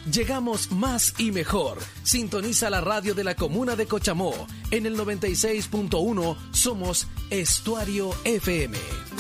Llegamos más y mejor. Sintoniza la radio de la comuna de Cochamó. En el 96.1 somos Estuario FM.